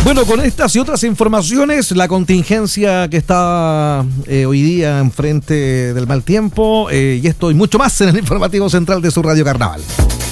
Bueno, con estas y otras informaciones, la contingencia que está hoy día enfrente del mal tiempo, y esto y mucho más en el informativo central de su Radio Carnaval.